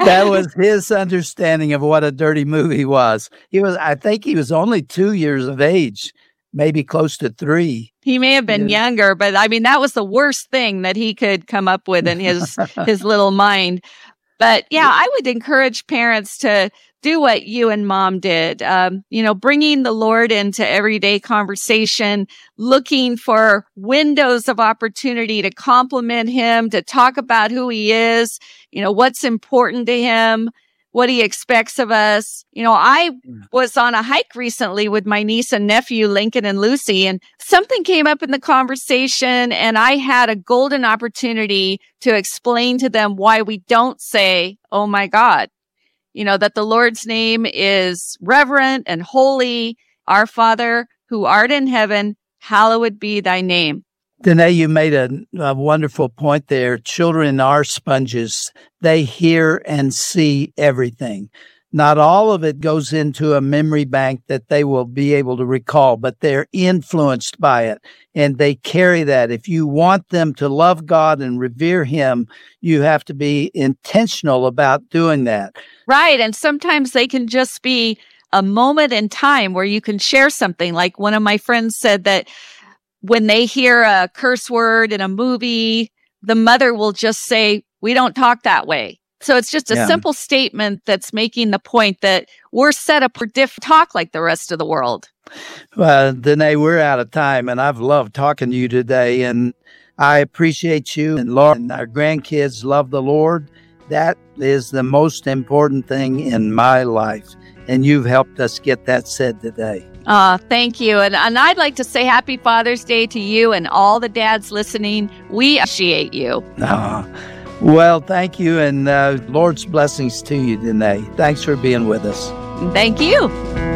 That was his understanding of what a dirty movie was. I think he was only 2 years of age, maybe close to 3. He may have been younger, but I mean, that was the worst thing that he could come up with in his little mind. But yeah, I would encourage parents to do what you and Mom did, bringing the Lord into everyday conversation, looking for windows of opportunity to compliment him, to talk about who he is, what's important to him, what he expects of us. I was on a hike recently with my niece and nephew, Lincoln and Lucy, and something came up in the conversation, and I had a golden opportunity to explain to them why we don't say, "Oh my God." That the Lord's name is reverent and holy. Our Father, who art in heaven, hallowed be thy name. Danae, you made a wonderful point there. Children are sponges. They hear and see everything. Not all of it goes into a memory bank that they will be able to recall, but they're influenced by it, and they carry that. If you want them to love God and revere him, you have to be intentional about doing that. Right, and sometimes they can just be a moment in time where you can share something. Like one of my friends said that when they hear a curse word in a movie, the mother will just say, "We don't talk that way." So it's just a simple statement that's making the point that we're set up for talk like the rest of the world. Well, Danae, we're out of time, and I've loved talking to you today, and I appreciate you. And Lord, and our grandkids love the Lord. That is the most important thing in my life, and you've helped us get that said today. Thank you. And I'd like to say Happy Father's Day to you and all the dads listening. We appreciate you. Well, thank you, and Lord's blessings to you, Danae. Thanks for being with us. Thank you.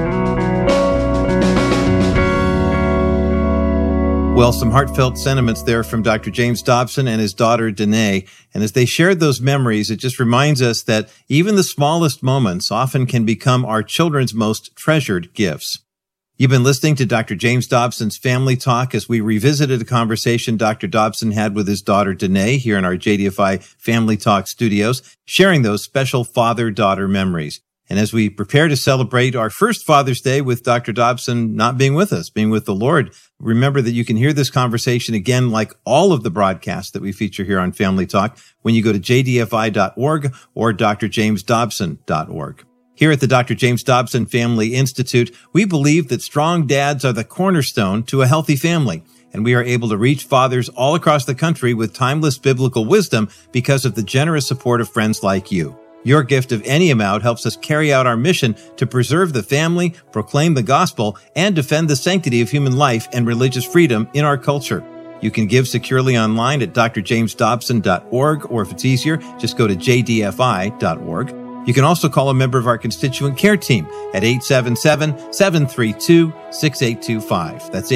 Well, some heartfelt sentiments there from Dr. James Dobson and his daughter, Danae. And as they shared those memories, it just reminds us that even the smallest moments often can become our children's most treasured gifts. You've been listening to Dr. James Dobson's Family Talk as we revisited a conversation Dr. Dobson had with his daughter Danae here in our JDFI Family Talk studios, sharing those special father-daughter memories. And as we prepare to celebrate our first Father's Day with Dr. Dobson not being with us, being with the Lord, remember that you can hear this conversation again, like all of the broadcasts that we feature here on Family Talk, when you go to jdfi.org or drjamesdobson.org. Here at the Dr. James Dobson Family Institute, we believe that strong dads are the cornerstone to a healthy family, and we are able to reach fathers all across the country with timeless biblical wisdom because of the generous support of friends like you. Your gift of any amount helps us carry out our mission to preserve the family, proclaim the gospel, and defend the sanctity of human life and religious freedom in our culture. You can give securely online at drjamesdobson.org, or if it's easier, just go to jdfi.org. You can also call a member of our constituent care team at 877-732-6825. That's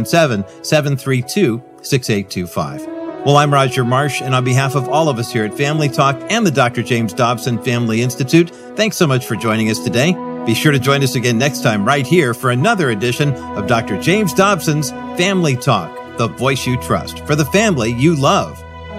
877-732-6825. Well, I'm Roger Marsh, and on behalf of all of us here at Family Talk and the Dr. James Dobson Family Institute, thanks so much for joining us today. Be sure to join us again next time right here for another edition of Dr. James Dobson's Family Talk, the voice you trust for the family you love.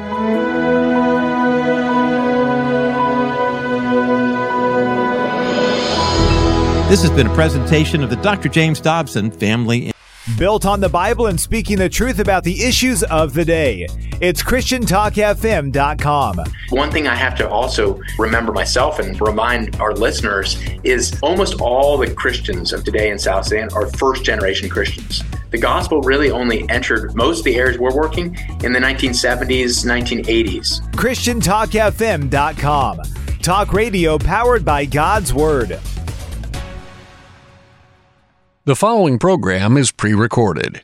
This has been a presentation of the Dr. James Dobson Family Institute. Built on the Bible and speaking the truth about the issues of the day. It's ChristianTalkFM.com. One thing I have to also remember myself and remind our listeners is almost all the Christians of today in South Sudan are first-generation Christians. The gospel really only entered most of the areas we're working in the 1970s, 1980s. ChristianTalkFM.com. Talk radio powered by God's Word. The following program is pre-recorded.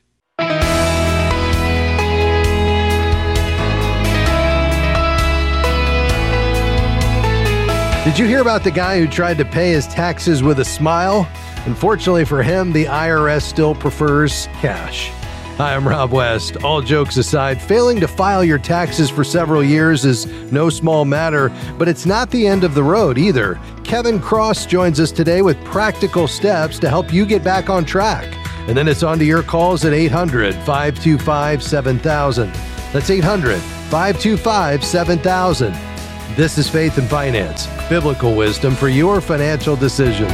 Did you hear about the guy who tried to pay his taxes with a smile? Unfortunately for him, the IRS still prefers cash. Hi, I'm Rob West. All jokes aside, failing to file your taxes for several years is no small matter, but it's not the end of the road either. Kevin Cross joins us today with practical steps to help you get back on track. And then it's on to your calls at 800-525-7000. That's 800-525-7000. This is Faith and Finance, biblical wisdom for your financial decisions.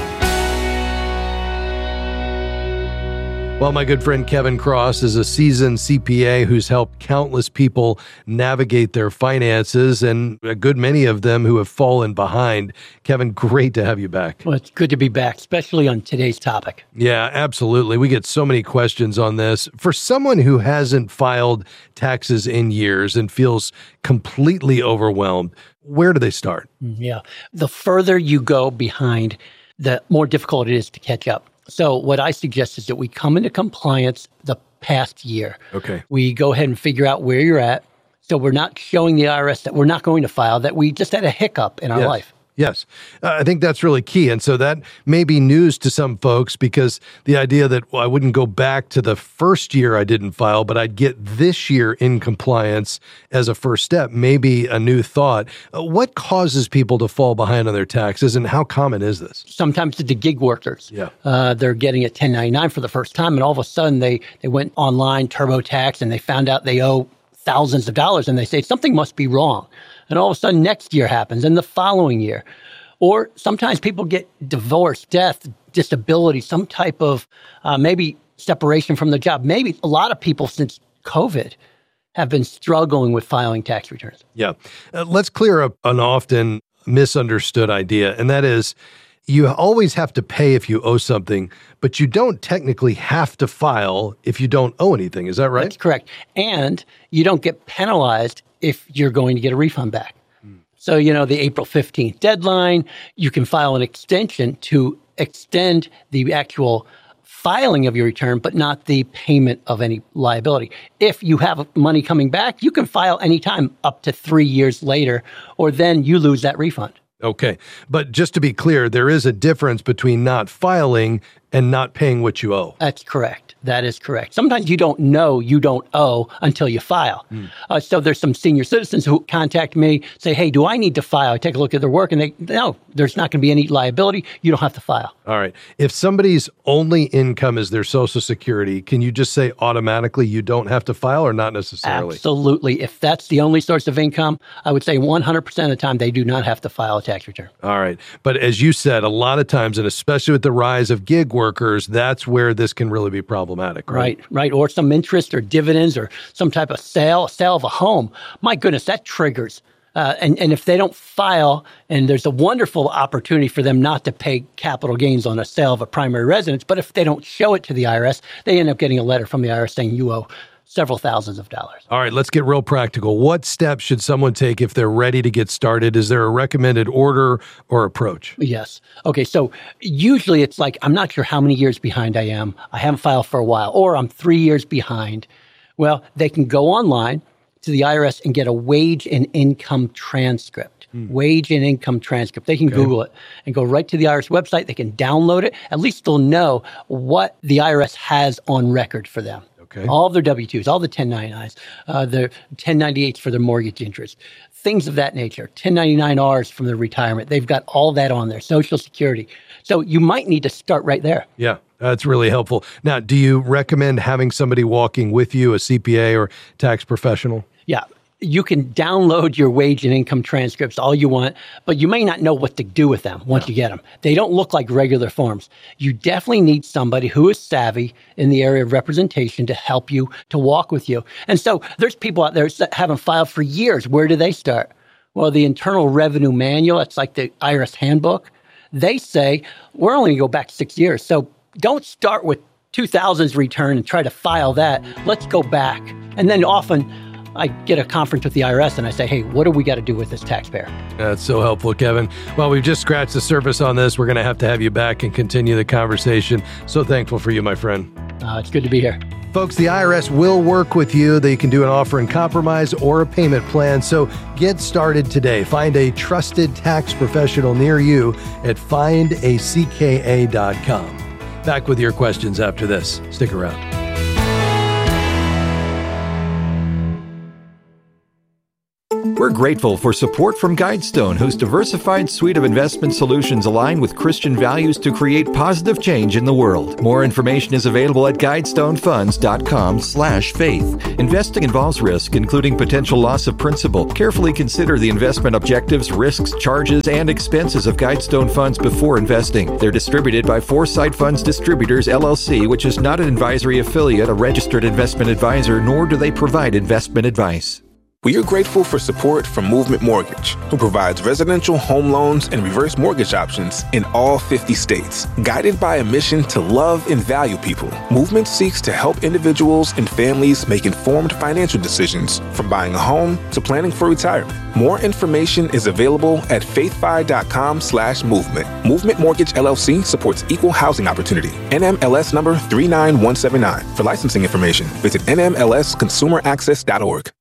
Well, my good friend Kevin Cross is a seasoned CPA who's helped countless people navigate their finances, and a good many of them who have fallen behind. Kevin, great to have you back. Well, it's good to be back, especially on today's topic. Yeah, absolutely. We get so many questions on this. For someone who hasn't filed taxes in years and feels completely overwhelmed, where do they start? Yeah. The further you go behind, the more difficult it is to catch up. So what I suggest is that we come into compliance the past year. Okay. We go ahead and figure out where you're at. So we're not showing the IRS that we're not going to file, that we just had a hiccup in our life. Yes. I think that's really key. And so that may be news to some folks, because the idea that, well, I wouldn't go back to the first year I didn't file, but I'd get this year in compliance as a first step, may be a new thought. What causes people to fall behind on their taxes, and how common is this? Sometimes it's the gig workers. Yeah. They're getting a 1099 for the first time, and all of a sudden they went online, TurboTax, and they found out they owe thousands of dollars, and they say something must be wrong. And all of a sudden next year happens, and the following year. Or sometimes people get divorced, death, disability, some type of maybe separation from the job. Maybe a lot of people since COVID have been struggling with filing tax returns. Yeah. Let's clear up an often misunderstood idea, and that is you always have to pay if you owe something, but you don't technically have to file if you don't owe anything. Is that right? That's correct. And you don't get penalized if you're going to get a refund back. So, the April 15th deadline, you can file an extension to extend the actual filing of your return, but not the payment of any liability. If you have money coming back, you can file anytime up to 3 years later, or then you lose that refund. Okay. But just to be clear, there is a difference between not filing and not paying what you owe. That's correct. That is correct. Sometimes you don't know you don't owe until you file. So there's some senior citizens who contact me, say, hey, do I need to file? I take a look at their work, and no, there's not going to be any liability. You don't have to file. All right. If somebody's only income is their Social Security, can you just say automatically you don't have to file, or not necessarily? Absolutely. If that's the only source of income, I would say 100% of the time they do not have to file a tax return. All right. But as you said, a lot of times, and especially with the rise of gig workers, that's where this can really be problematic, right? Right. Or some interest or dividends or some type of sale of a home. My goodness, that triggers. And if they don't file, and there's a wonderful opportunity for them not to pay capital gains on a sale of a primary residence, but if they don't show it to the IRS, they end up getting a letter from the IRS saying you owe several thousands of dollars. All right, let's get real practical. What steps should someone take if they're ready to get started? Is there a recommended order or approach? Yes. Okay, so usually it's like, I'm not sure how many years behind I am. I haven't filed for a while, or I'm 3 years behind. Well, they can go online to the IRS and get a wage and income transcript. Wage and income transcript. They can Google it and go right to the IRS website. They can download it. At least they'll know what the IRS has on record for them. Okay. All of their W-2s, all the 1099s, their 1098s for their mortgage interest, things of that nature, 1099-Rs from their retirement. They've got all that on there, Social Security. So you might need to start right there. Yeah, that's really helpful. Now, do you recommend having somebody walking with you, a CPA or tax professional? Yeah. You can download your wage and income transcripts all you want, but you may not know what to do with them once you get them. They don't look like regular forms. You definitely need somebody who is savvy in the area of representation to help you, to walk with you. And so there's people out there that haven't filed for years. Where do they start? Well, the Internal Revenue Manual, it's like the IRS handbook. They say, we're only going to go back 6 years. So don't start with 2000's return and try to file that. Let's go back. And then often I get a conference with the IRS and I say, hey, what do we got to do with this taxpayer? That's so helpful, Kevin. Well, we've just scratched the surface on this. We're going to have you back and continue the conversation. So thankful for you, my friend. It's good to be here. Folks, the IRS will work with you. They can do an offer in compromise or a payment plan. So get started today. Find a trusted tax professional near you at findacka.com. Back with your questions after this. Stick around. We're grateful for support from Guidestone, whose diversified suite of investment solutions align with Christian values to create positive change in the world. More information is available at guidestonefunds.com/faith. Investing involves risk, including potential loss of principal. Carefully consider the investment objectives, risks, charges, and expenses of Guidestone Funds before investing. They're distributed by Foresight Funds Distributors, LLC, which is not an advisory affiliate, a registered investment advisor, nor do they provide investment advice. We are grateful for support from Movement Mortgage, who provides residential home loans and reverse mortgage options in all 50 states. Guided by a mission to love and value people, Movement seeks to help individuals and families make informed financial decisions, from buying a home to planning for retirement. More information is available at faithfi.com/movement. Movement Mortgage LLC supports equal housing opportunity. NMLS number 39179. For licensing information, visit nmlsconsumeraccess.org.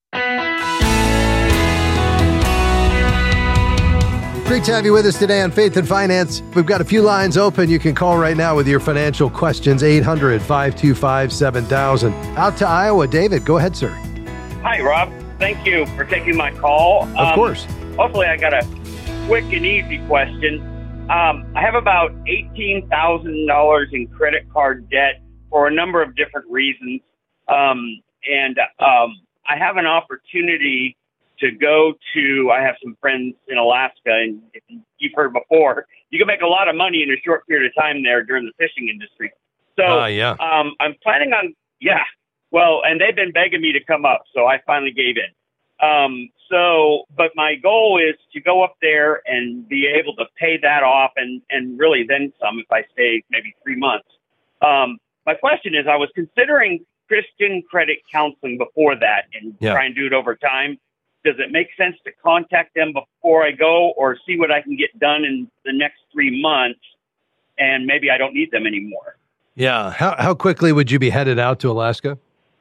Great to have you with us today on Faith and Finance. We've got a few lines open. You can call right now with your financial questions, 800-525-7000. Out to Iowa. David, go ahead, sir. Hi, Rob. Thank you for taking my call. Of course. Hopefully I got a quick and easy question. I have about $18,000 in credit card debt for a number of different reasons. I have an opportunity to go to, I have some friends in Alaska, and if you've heard before, you can make a lot of money in a short period of time there during the fishing industry. So I'm planning on, and they've been begging me to come up, so I finally gave in. But my goal is to go up there and be able to pay that off and really then some if I stay maybe 3 months. My question is, I was considering Christian credit counseling before that and try and do it over time. Does it make sense to contact them before I go, or see what I can get done in the next 3 months, and maybe I don't need them anymore? Yeah. How quickly would you be headed out to Alaska?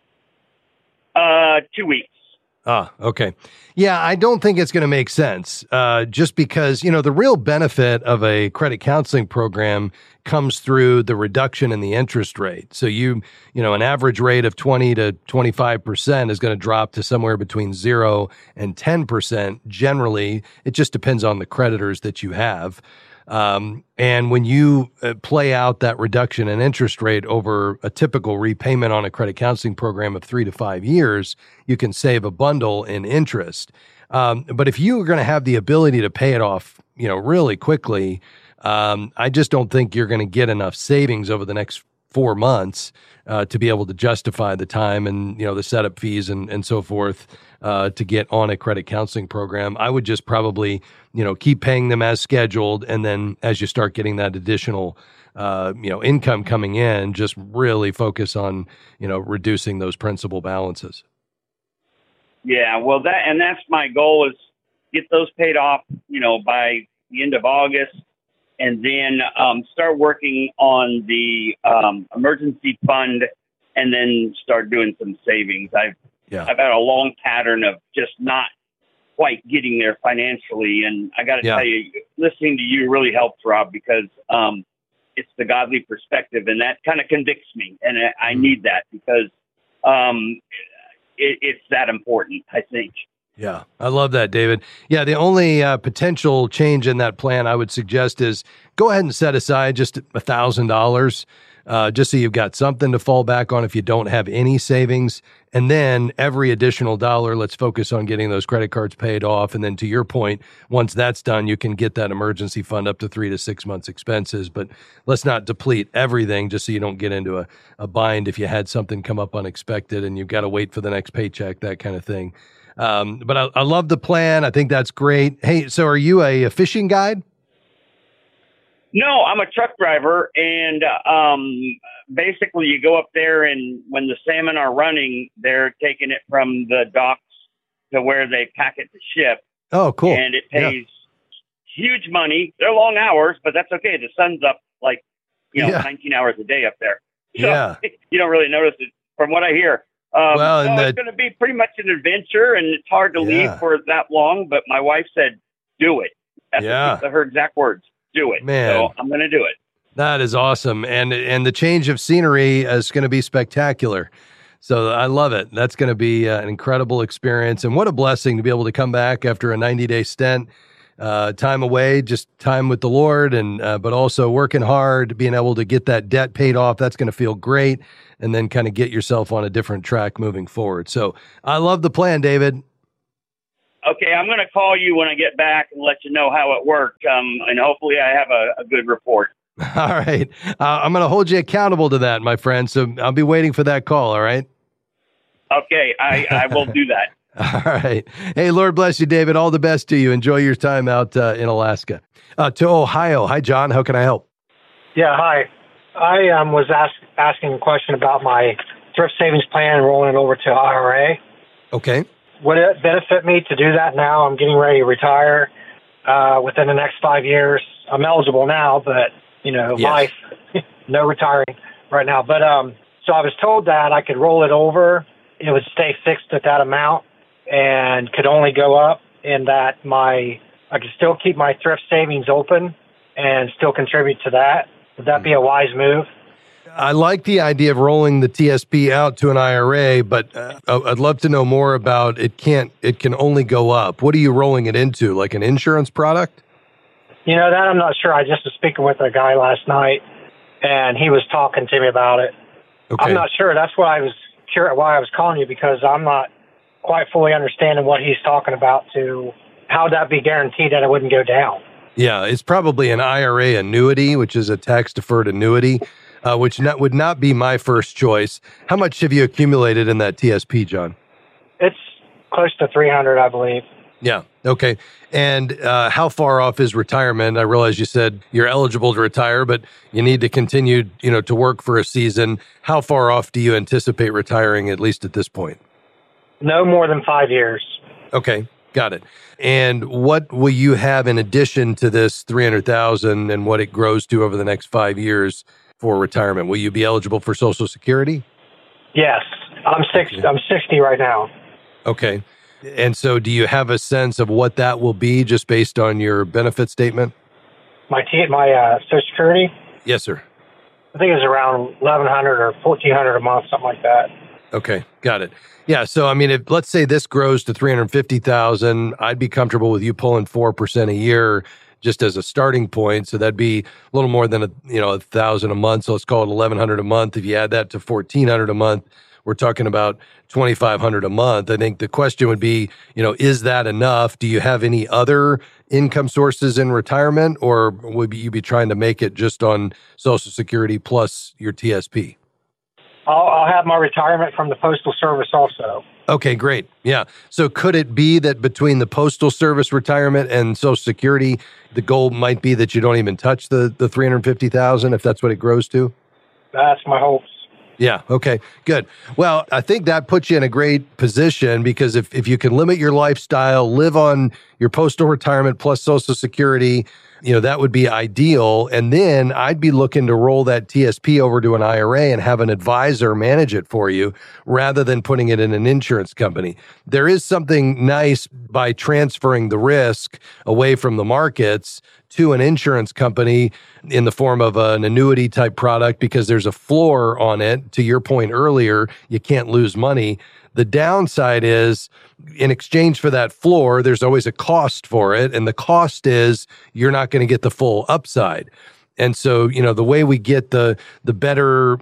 2 weeks. Okay. Yeah, I don't think it's going to make sense, just because, the real benefit of a credit counseling program comes through the reduction in the interest rate. So an average rate of 20 to 25% is going to drop to somewhere between 0 and 10%. Generally, it just depends on the creditors that you have. And when you play out that reduction in interest rate over a typical repayment on a credit counseling program of 3 to 5 years, you can save a bundle in interest. But if you are going to have the ability to pay it off, really quickly, I just don't think you're going to get enough savings over the next 4 months to be able to justify the time and, the setup fees and so forth to get on a credit counseling program. I would just probably, keep paying them as scheduled. And then as you start getting that additional, income coming in, just really focus on, reducing those principal balances. Yeah, well, that's my goal, is get those paid off, by the end of August, and then start working on the emergency fund, and then start doing some savings. I've had a long pattern of just not quite getting there financially, and I got to tell you, listening to you really helps, Rob, because it's the godly perspective, and that kind of convicts me, and I need that because it's that important, I think. Yeah, I love that, David. Yeah, the only potential change in that plan I would suggest is go ahead and set aside just $1,000, just so you've got something to fall back on if you don't have any savings. And then every additional dollar, let's focus on getting those credit cards paid off. And then to your point, once that's done, you can get that emergency fund up to 3 to 6 months expenses. But let's not deplete everything just so you don't get into a bind if you had something come up unexpected and you've got to wait for the next paycheck, that kind of thing. But I love the plan. I think that's great. Hey, so are you a fishing guide? No, I'm a truck driver, and basically you go up there, and when the salmon are running, they're taking it from the docks to where they pack it to ship. Oh, cool. And it pays huge money. They're long hours, but that's okay. The sun's up 19 hours a day up there. So you don't really notice it from what I hear. It's going to be pretty much an adventure, and it's hard to leave for that long, but my wife said, do it. That's her exact words. Do it. Man. So I'm going to do it. That is awesome. And the change of scenery is going to be spectacular. So I love it. That's going to be an incredible experience. And what a blessing to be able to come back after a 90-day stint, time away, just time with the Lord, and but also working hard, being able to get that debt paid off. That's going to feel great. And then kind of get yourself on a different track moving forward. So I love the plan, David. Okay, I'm going to call you when I get back and let you know how it worked. And hopefully I have a good report. All right. I'm going to hold you accountable to that, my friend. So I'll be waiting for that call. All right. Okay, I will do that. All right. Hey, Lord bless you, David. All the best to you. Enjoy your time out in Alaska. To Ohio. Hi, John. How can I help? Yeah, hi. I was asking a question about my thrift savings plan and rolling it over to IRA. Okay. Would it benefit me to do that now? I'm getting ready to retire within the next 5 years. I'm eligible now, but, Yes. life, no retiring right now. But so I was told that I could roll it over. It would stay fixed at that amount and could only go up, and that I could still keep my thrift savings open and still contribute to that. Would that be a wise move? I like the idea of rolling the TSP out to an IRA, but I'd love to know more about it can only go up. What are you rolling it into, like an insurance product? That I'm not sure. I just was speaking with a guy last night, and he was talking to me about it. Okay. I'm not sure. That's why I was curious, why I was calling you, because I'm not quite fully understanding what he's talking about to how that be guaranteed that it wouldn't go down. Yeah, it's probably an IRA annuity, which is a tax-deferred annuity, which would not be my first choice. How much have you accumulated in that TSP, John? It's close to 300, I believe. Yeah. Okay. And how far off is retirement? I realize you said you're eligible to retire, but you need to continue, to work for a season. How far off do you anticipate retiring, at least at this point? No more than 5 years. Okay. Got it. And what will you have in addition to this $300,000 and what it grows to over the next 5 years for retirement? Will you be eligible for Social Security? Yes. I'm 60 right now. Okay. And so do you have a sense of what that will be just based on your benefit statement? My Social Security? Yes, sir. I think it's around $1,100 or $1,400 a month, something like that. Okay, got it. Yeah, so if let's say this grows to $350,000, I'd be comfortable with you pulling 4% a year just as a starting point. So that'd be a little more than $1,000 a month. So let's call it $1,100 a month. If you add that to $1,400 a month, we're talking about $2,500 a month. I think the question would be, is that enough? Do you have any other income sources in retirement, or would you be trying to make it just on Social Security plus your TSP? I'll have my retirement from the Postal Service also. Okay, great. Yeah. So could it be that between the Postal Service retirement and Social Security, the goal might be that you don't even touch the $350,000 if that's what it grows to? That's my hopes. Yeah. Okay, good. Well, I think that puts you in a great position because if you can limit your lifestyle, live on your postal retirement plus Social Security, that would be ideal. And then I'd be looking to roll that TSP over to an IRA and have an advisor manage it for you rather than putting it in an insurance company. There is something nice by transferring the risk away from the markets to an insurance company in the form of an annuity type product because there's a floor on it. To your point earlier, you can't lose money. The downside is in exchange for that floor, there's always a cost for it. And the cost is you're not going to get the full upside. And so, the way we get the better,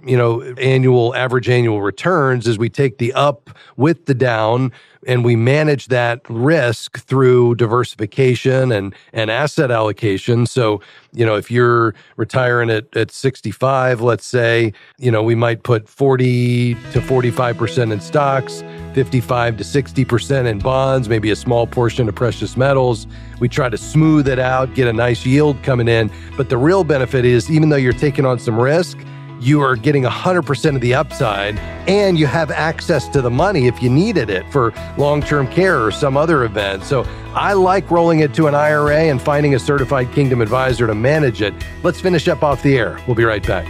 average annual returns is we take the up with the down and we manage that risk through diversification and asset allocation. So, if you're retiring at 65, let's say, we might put 40 to 45% in stocks, 55 to 60% in bonds, maybe a small portion of precious metals. We try to smooth it out, get a nice yield coming in. But the real benefit is even though you're taking on some risk, you are getting 100% of the upside and you have access to the money if you needed it for long-term care or some other event. So I like rolling it to an IRA and finding a certified Kingdom advisor to manage it. Let's finish up off the air. We'll be right back.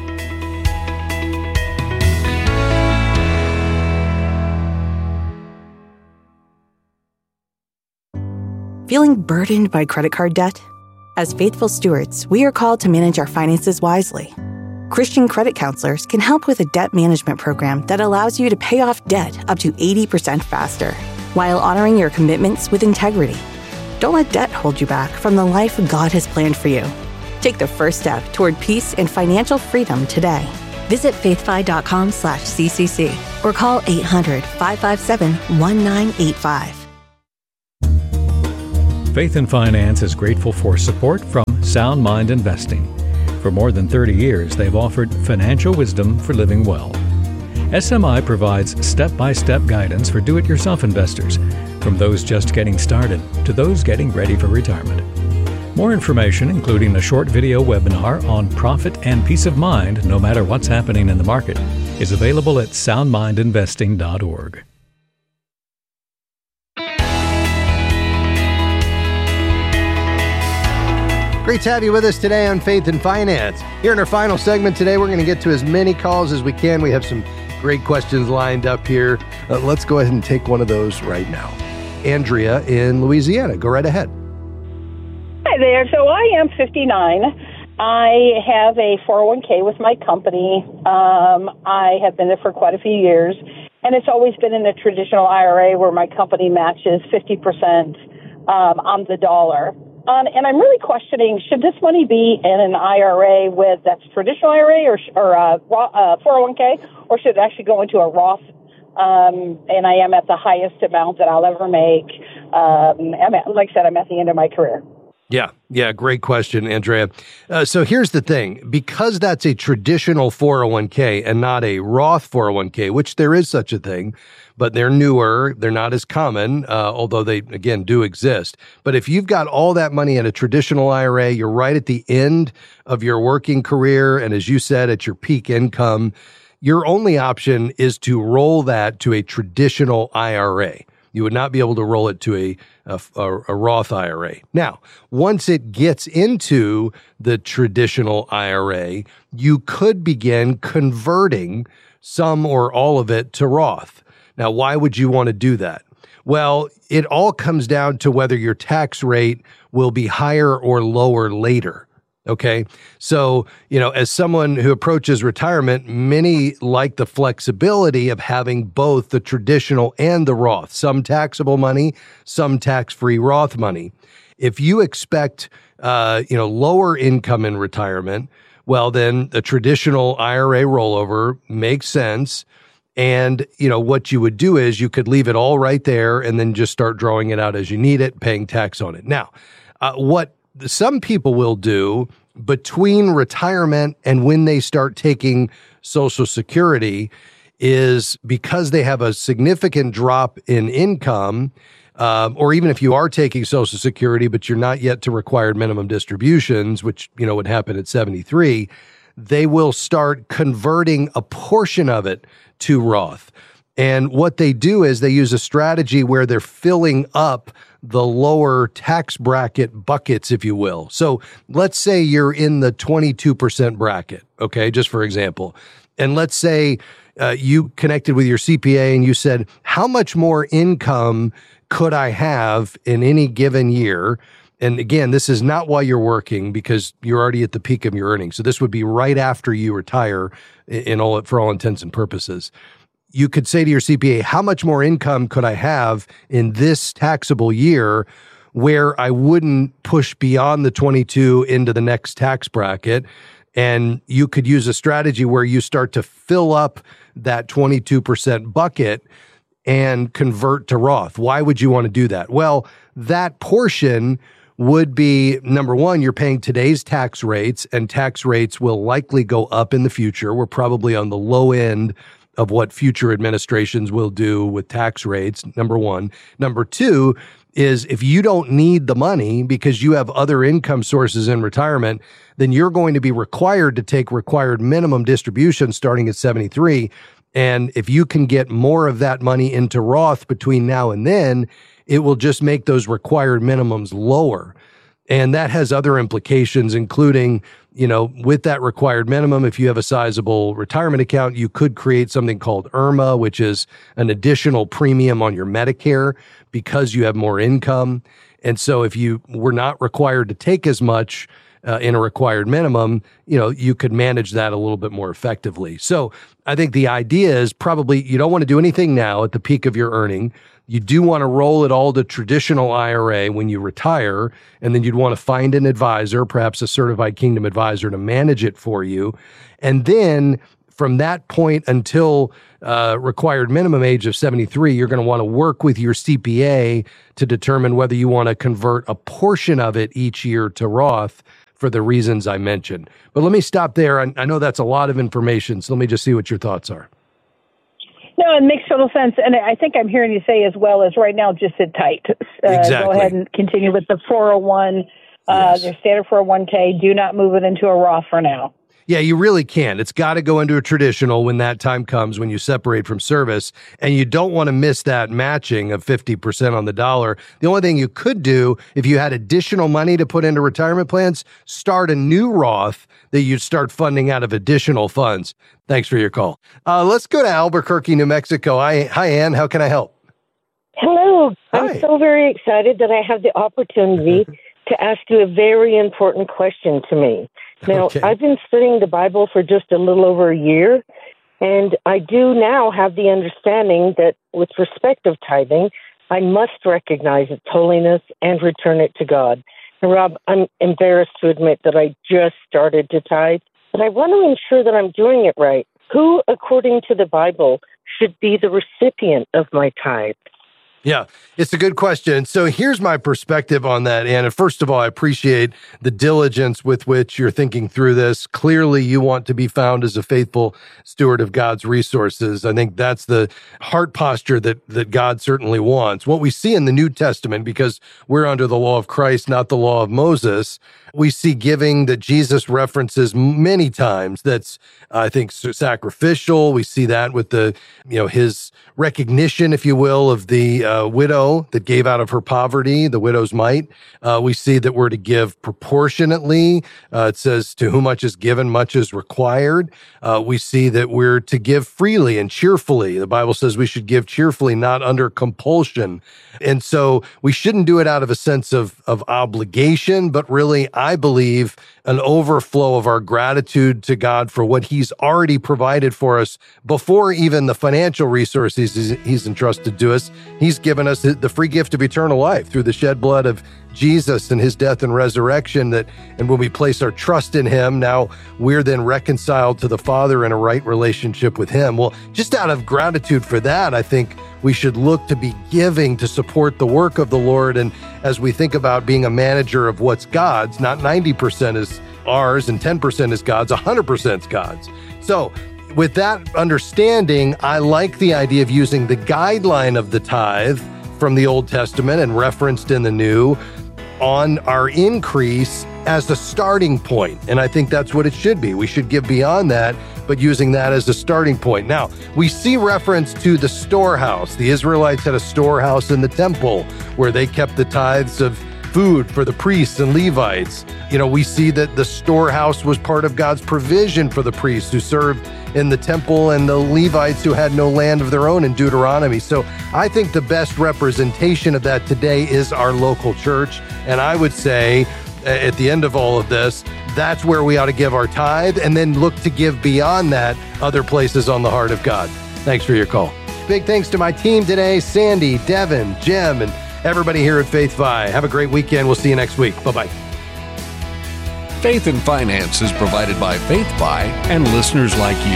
Feeling burdened by credit card debt? As faithful stewards, we are called to manage our finances wisely. Christian credit counselors can help with a debt management program that allows you to pay off debt up to 80% faster, while honoring your commitments with integrity. Don't let debt hold you back from the life God has planned for you. Take the first step toward peace and financial freedom today. Visit faithfi.com/CCC or call 800-557-1985. Faith and Finance is grateful for support from Sound Mind Investing. For more than 30 years, they've offered financial wisdom for living well. SMI provides step-by-step guidance for do-it-yourself investors, from those just getting started to those getting ready for retirement. More information, including a short video webinar on profit and peace of mind no matter what's happening in the market, is available at soundmindinvesting.org. Great to have you with us today on Faith and Finance. Here in our final segment today, we're going to get to as many calls as we can. We have some great questions lined up here. Let's go ahead and take one of those right now. Andrea in Louisiana, go right ahead. Hi there. So I am 59. I have a 401k with my company. I have been there for quite a few years, and it's always been in a traditional IRA where my company matches 50% on the dollar. And I'm really questioning, should this money be in an IRA that's traditional IRA or 401k, or should it actually go into a Roth? And I am at the highest amount that I'll ever make. Like I said, I'm at the end of my career. Yeah, great question, Andrea. So here's the thing. Because that's a traditional 401k and not a Roth 401k, which there is such a thing, but they're newer, they're not as common, although they, again, do exist. But if you've got all that money in a traditional IRA, you're right at the end of your working career, and as you said, at your peak income, your only option is to roll that to a traditional IRA. You would not be able to roll it to a Roth IRA. Now, once it gets into the traditional IRA, you could begin converting some or all of it to Roth. Now, why would you want to do that? Well, it all comes down to whether your tax rate will be higher or lower later. Okay. So, as someone who approaches retirement, many like the flexibility of having both the traditional and the Roth, some taxable money, some tax-free Roth money. If you expect, lower income in retirement, well, then a traditional IRA rollover makes sense. And, what you would do is you could leave it all right there and then just start drawing it out as you need it, paying tax on it. Now, what some people will do between retirement and when they start taking Social Security is, because they have a significant drop in income, or even if you are taking Social Security, but you're not yet to required minimum distributions, which, would happen at 73, they will start converting a portion of it to Roth. And what they do is they use a strategy where they're filling up the lower tax bracket buckets, if you will. So let's say you're in the 22% bracket, okay, just for example. And let's say you connected with your CPA and you said, how much more income could I have in any given year? And again, this is not while you're working because you're already at the peak of your earnings. So this would be right after you retire for all intents and purposes. You could say to your CPA, how much more income could I have in this taxable year where I wouldn't push beyond the 22 into the next tax bracket? And you could use a strategy where you start to fill up that 22% bucket and convert to Roth. Why would you want to do that? Well, that portion would be, number one, you're paying today's tax rates, and tax rates will likely go up in the future. We're probably on the low end of what future administrations will do with tax rates, number one. Number two is, if you don't need the money because you have other income sources in retirement, then you're going to be required to take required minimum distributions starting at 73. And if you can get more of that money into Roth between now and then, it will just make those required minimums lower. And that has other implications, including, with that required minimum, if you have a sizable retirement account, you could create something called IRMA, which is an additional premium on your Medicare because you have more income. And so if you were not required to take as much in a required minimum, you could manage that a little bit more effectively. So I think the idea is probably you don't want to do anything now at the peak of your earning. You do want to roll it all to traditional IRA when you retire, and then you'd want to find an advisor, perhaps a certified Kingdom advisor, to manage it for you. And then from that point until required minimum age of 73, you're going to want to work with your CPA to determine whether you want to convert a portion of it each year to Roth for the reasons I mentioned. But let me stop there. I know that's a lot of information, so let me just see what your thoughts are. No, it makes total sense. And I think I'm hearing you say as well as right now, just sit tight. Exactly. Go ahead and continue with the 401, the standard 401k. Do not move it into a Roth for now. Yeah, you really can. It's got to go into a traditional when that time comes, when you separate from service, and you don't want to miss that matching of 50% on the dollar. The only thing you could do, if you had additional money to put into retirement plans, start a new Roth that you'd start funding out of additional funds. Thanks for your call. Let's go to Albuquerque, New Mexico. Hi, Ann. How can I help? Hello. Hi. I'm so very excited that I have the opportunity to ask you a very important question to me. Now, Okay. I've been studying the Bible for just a little over a year, and I do now have the understanding that with respect of tithing, I must recognize its holiness and return it to God. And Rob, I'm embarrassed to admit that I just started to tithe, but I want to ensure that I'm doing it right. Who, according to the Bible, should be the recipient of my tithe? Yeah, it's a good question. So here's my perspective on that, Anna. First of all, I appreciate the diligence with which you're thinking through this. Clearly, you want to be found as a faithful steward of God's resources. I think that's the heart posture that God certainly wants. What we see in the New Testament, because we're under the law of Christ, not the law of Moses, we see giving that Jesus references many times. That's, I think, sacrificial. We see that with his recognition, if you will, of the widow that gave out of her poverty, the widow's mite. We see that we're to give proportionately. It says, to whom much is given, much is required. We see that we're to give freely and cheerfully. The Bible says we should give cheerfully, not under compulsion. And so we shouldn't do it out of a sense of obligation, but really, I believe, an overflow of our gratitude to God for what he's already provided for us before even the financial resources he's entrusted to us. He's given us the free gift of eternal life through the shed blood of Jesus and his death and resurrection, and when we place our trust in him, now we're then reconciled to the Father in a right relationship with him. Well, just out of gratitude for that, I think we should look to be giving to support the work of the Lord. And as we think about being a manager of what's God's, not 90% is ours and 10% is God's, 100% is God's. So with that understanding, I like the idea of using the guideline of the tithe from the Old Testament and referenced in the New on our increase as the starting point. And I think that's what it should be. We should give beyond that, but using that as a starting point. Now, we see reference to the storehouse. The Israelites had a storehouse in the temple where they kept the tithes of food for the priests and Levites. We see that the storehouse was part of God's provision for the priests who served in the temple and the Levites who had no land of their own in Deuteronomy. So I think the best representation of that today is our local church. And I would say at the end of all of this, that's where we ought to give our tithe and then look to give beyond that other places on the heart of God. Thanks for your call. Big thanks to my team today, Sandy, Devin, Jim, and everybody here at Faith Vi. Have a great weekend. We'll see you next week. Bye-bye. Faith and Finance is provided by Faith Vi and listeners like you.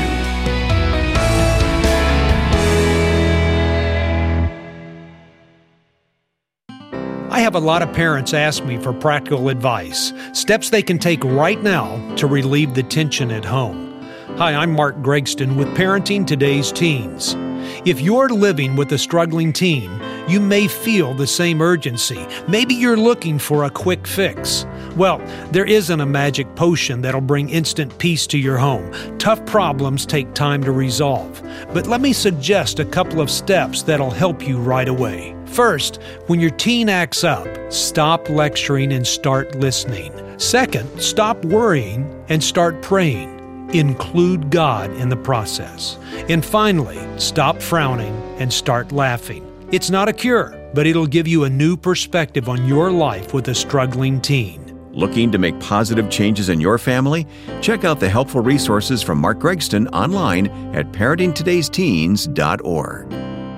I have a lot of parents ask me for practical advice, steps they can take right now to relieve the tension at home. Hi, I'm Mark Gregston with Parenting Today's Teens. If you're living with a struggling teen, you may feel the same urgency. Maybe you're looking for a quick fix. Well, there isn't a magic potion that'll bring instant peace to your home. Tough problems take time to resolve. But let me suggest a couple of steps that'll help you right away. First, when your teen acts up, stop lecturing and start listening. Second, stop worrying and start praying. Include God in the process. And finally, stop frowning and start laughing. It's not a cure, but it'll give you a new perspective on your life with a struggling teen. Looking to make positive changes in your family? Check out the helpful resources from Mark Gregston online at parentingtodaysteens.org.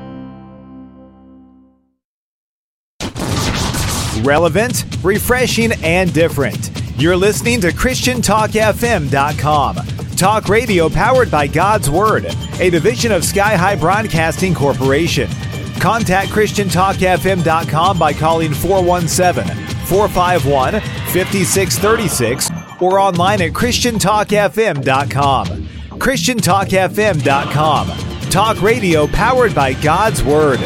Relevant, refreshing, and different. You're listening to ChristianTalkFM.com. Talk radio powered by God's Word, a division of Sky High Broadcasting Corporation. Contact ChristianTalkFM.com by calling 417-451-5636 or online at ChristianTalkFM.com. ChristianTalkFM.com. Talk radio powered by God's Word.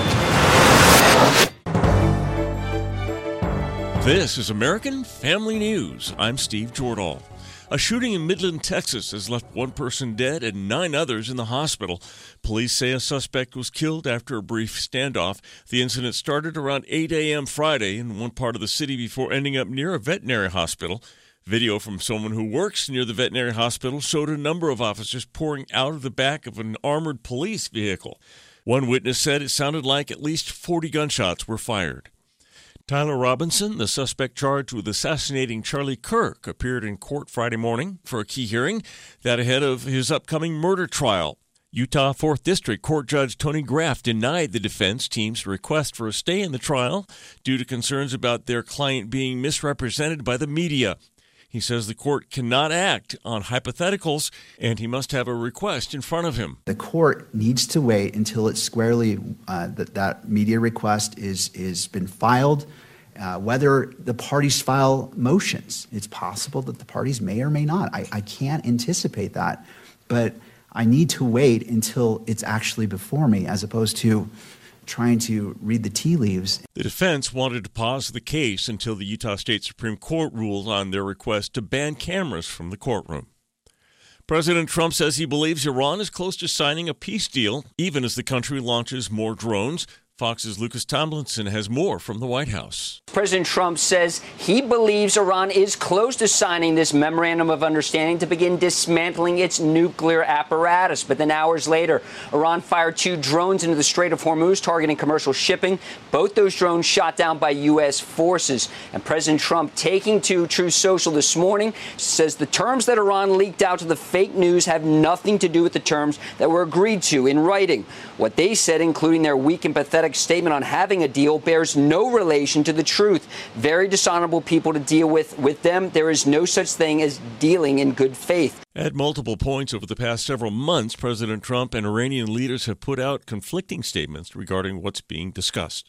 This is American Family News. I'm Steve Jordahl. A shooting in Midland, Texas has left one person dead and 9 others in the hospital. Police say a suspect was killed after a brief standoff. The incident started around 8 a.m. Friday in one part of the city before ending up near a veterinary hospital. Video from someone who works near the veterinary hospital showed a number of officers pouring out of the back of an armored police vehicle. One witness said it sounded like at least 40 gunshots were fired. Tyler Robinson, the suspect charged with assassinating Charlie Kirk, appeared in court Friday morning for a key hearing, that ahead of his upcoming murder trial. Utah 4th District Court Judge Tony Graff denied the defense team's request for a stay in the trial due to concerns about their client being misrepresented by the media. He says the court cannot act on hypotheticals, and he must have a request in front of him. The court needs to wait until it's squarely that media request is been filed. Whether the parties file motions, it's possible that the parties may or may not. I can't anticipate that, but I need to wait until it's actually before me, as opposed to trying to read the tea leaves. The defense wanted to pause the case until the Utah State Supreme Court ruled on their request to ban cameras from the courtroom. President Trump says he believes Iran is close to signing a peace deal, even as the country launches more drones. Fox's Lucas Tomlinson has more from the White House. President Trump says he believes Iran is close to signing this memorandum of understanding to begin dismantling its nuclear apparatus. But then hours later, Iran fired 2 drones into the Strait of Hormuz, targeting commercial shipping. Both those drones shot down by U.S. forces. And President Trump, taking to Truth Social this morning, says the terms that Iran leaked out to the fake news have nothing to do with the terms that were agreed to in writing. What they said, including their weak and pathetic statement on having a deal, bears no relation to the truth. Very dishonorable people to deal with. With them, there is no such thing as dealing in good faith. At multiple points over the past several months, President Trump and Iranian leaders have put out conflicting statements regarding what's being discussed.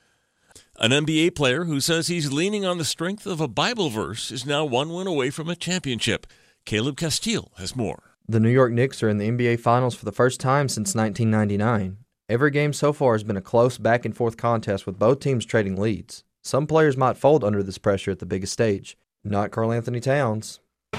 An NBA player who says he's leaning on the strength of a Bible verse is now 1 win away from a championship. Caleb Castile has more. The New York Knicks are in the NBA Finals for the first time since 1999. Every game so far has been a close back-and-forth contest with both teams trading leads. Some players might fold under this pressure at the biggest stage. Not Karl-Anthony Towns.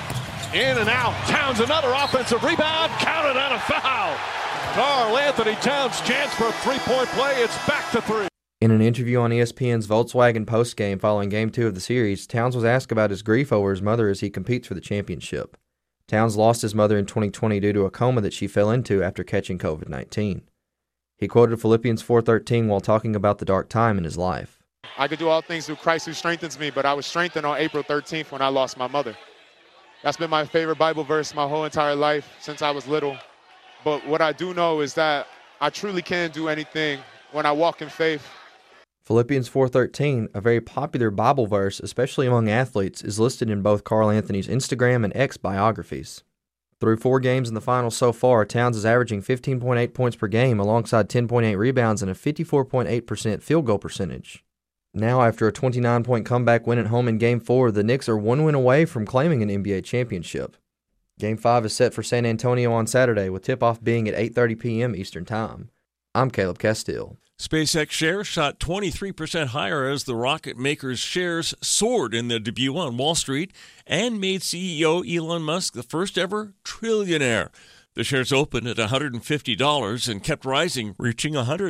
In and out. Towns, another offensive rebound. Counted on a foul. Karl-Anthony Towns' chance for a three-point play. It's back to 3. In an interview on ESPN's Volkswagen postgame following Game 2 of the series, Towns was asked about his grief over his mother as he competes for the championship. Towns lost his mother in 2020 due to a coma that she fell into after catching COVID-19. He quoted Philippians 4:13 while talking about the dark time in his life. I could do all things through Christ who strengthens me, but I was strengthened on April 13th when I lost my mother. That's been my favorite Bible verse my whole entire life since I was little. But what I do know is that I truly can do anything when I walk in faith. Philippians 4:13, a very popular Bible verse, especially among athletes, is listed in both Karl-Anthony's Instagram and X biographies. Through 4 games in the finals so far, Towns is averaging 15.8 points per game alongside 10.8 rebounds and a 54.8% field goal percentage. Now, after a 29-point comeback win at home in Game 4, the Knicks are 1 win away from claiming an NBA championship. Game 5 is set for San Antonio on Saturday, with tip-off being at 8:30 p.m. Eastern Time. I'm Caleb Castile. SpaceX shares shot 23% higher as the rocket maker's shares soared in their debut on Wall Street and made CEO Elon Musk the first ever trillionaire. The shares opened at $150 and kept rising, reaching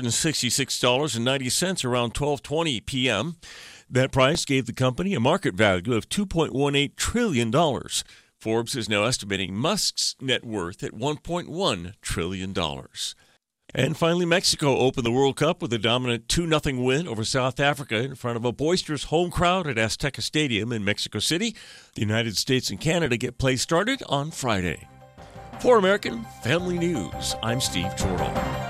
$166.90 around 12:20 p.m. That price gave the company a market value of $2.18 trillion. Forbes is now estimating Musk's net worth at $1.1 trillion. And finally, Mexico opened the World Cup with a dominant 2-0 win over South Africa in front of a boisterous home crowd at Azteca Stadium in Mexico City. The United States and Canada get play started on Friday. For American Family News, I'm Steve Jordahl.